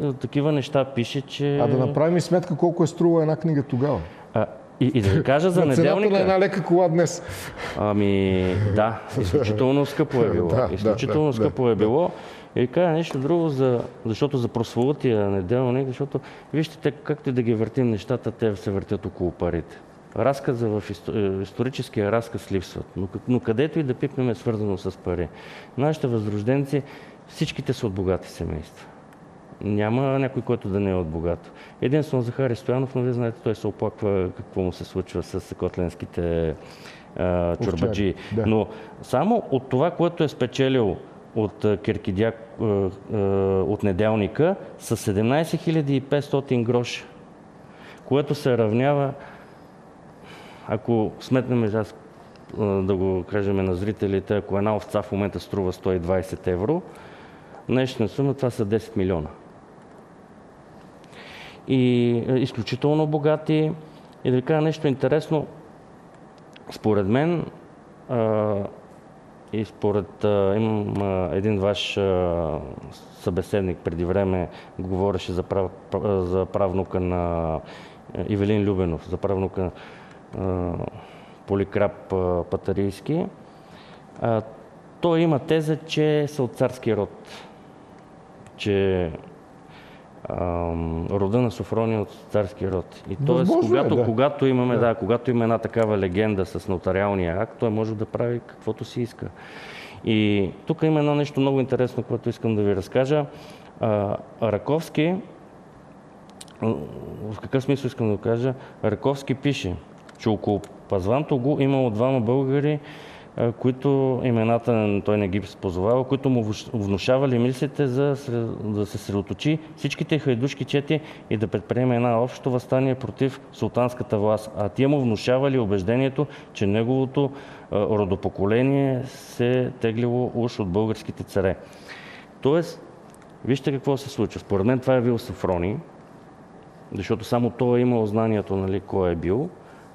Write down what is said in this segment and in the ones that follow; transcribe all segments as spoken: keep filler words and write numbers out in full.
такива неща пише, че... А да направим и сметка колко е струва една книга тогава. А, и, и да ви кажа за на неделника... цената на една лека кола днес. Ами, да, изключително скъпо е било. Да, изключително да, скъпо да, е било. И кажа нещо друго, за, защото за прословутия неделник, защото вижте, те, както и да ги въртим нещата, те се въртят около парите. Разказа в историческия разказ липсват, но, но където и да пипнем е свързано с пари. Нашите възрожденци, всичките са от богати семейства. Няма някой, който да не е от богато. Единствено Захари Стоянов, но вие знаете, той се оплаква какво му се случва с котленските а, чорбаджии. Да. Но само от това, което е спечелил от Киркидяк, от неделника, с седемнайсет хиляди и петстотин гроша, което се равнява, ако сметнем, аз да го кажем на зрителите, ако една овца в момента струва сто и двайсет евро, днешна сума това са десет милиона. И изключително богати. И да ви кажа нещо интересно, според мен а, и според а, имам а, един ваш а, събеседник преди време говореше за, прав, за правнука на Ивелин Любенов, за правнука а, Поликрап а, Патарийски. А, той има теза, че са от царски род, че рода на Софрония от царски род. И т.е. когато, да. когато, имаме, да. Да, когато има една такава легенда с нотариалния акт, той може да прави каквото си иска. И тук има едно нещо много интересно, което искам да ви разкажа. А, Раковски, в какъв смисъл искам да го кажа, Раковски пише, че около Пазвантоглу имало двама българи, които имената той не ги позовава, които му внушавали мислите за да се средоточи всичките хайдушки чети и да предприеме една общо въстание против султанската власт. А тия му внушавали убеждението, че неговото родопоколение се теглило уж от българските царе. Тоест, вижте какво се случва. Според мен това е бил Софроний, защото само той е имал знанието, нали, кой е бил.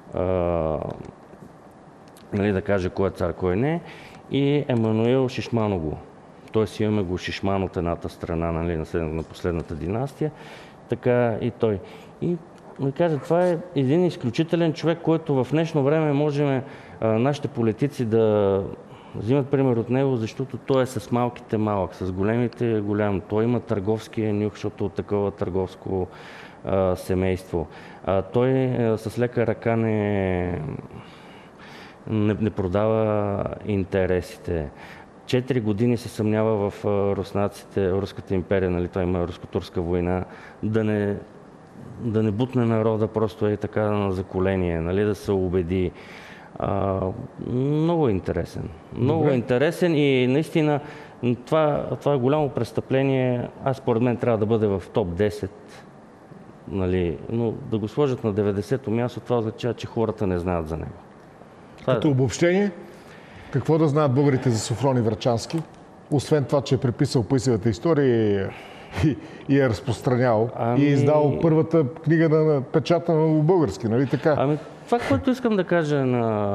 Нали, да каже кой е цар, кой не, и Емануил Шишманоглу. Тоест имаме го Шишман от едната страна, нали, на последната династия, така и той. И да кажа, това е един изключителен човек, който в днешно време можем а, нашите политици да взимат пример от него, защото той е с малките малък, с големите голям. Той има търговския нюх, защото от такова търговско а, семейство. А, той а, с лека ръка не... Не, не продава интересите. Четири години се съмнява в руснаците, Руската империя, нали, това има руско-турска война, да не, да не бутне народа просто е така на заколение, нали, да се убеди. А, много е интересен. Много е интересен и наистина това, това е голямо престъпление. Аз според мен трябва да бъде в топ десет. Нали, но да го сложат на деветдесето място, това означава, че хората не знаят за него. Като обобщение, какво да знаят българите за Софроний Врачански? Освен това, че е преписал писевата история и, и, и е разпространял ами... и е издал първата книга на печата на български, нали така? Ами, това, което искам да кажа на,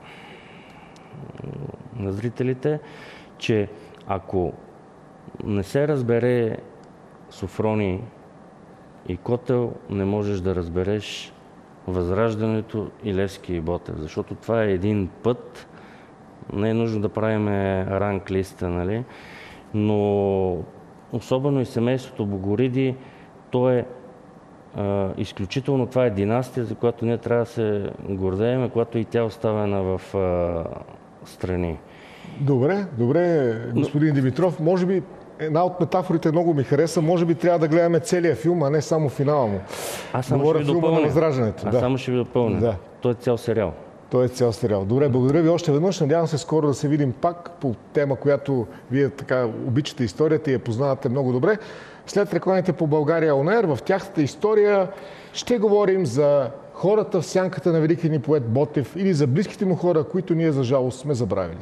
на зрителите, че ако не се разбере Софроний и Котел, не можеш да разбереш Възраждането и Левски и Ботев, защото това е един път, не е нужно да правим ранг листа, нали? Но особено и семейството Богориди, то е а, изключително, това е династия, за която ние трябва да се гордеем, която и тя е оставена в а, страни. Добре, добре, господин Но... Димитров, може би една от метафорите много ми хареса. Може би трябва да гледаме целия филм, а не само финала му. Аз само ще ви допълня. Аз да. само ще ви допълня. Да. Той е цял сериал. Той е цял сериал. Добре, благодаря ви още веднъж. Надявам се скоро да се видим пак по тема, която вие така обичате историята и я познавате много добре. След рекламите по България Он Ер, в тяхната история ще говорим за хората в сянката на великия ни поет Ботев или за близките му хора, които ние за жалост сме забравили.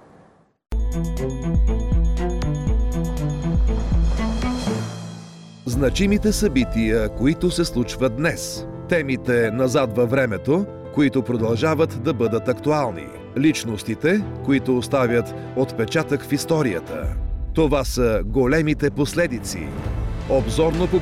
Значимите събития, които се случват днес. Темите назад във времето, които продължават да бъдат актуални. Личностите, които оставят отпечатък в историята. Това са големите последици. Обзорно по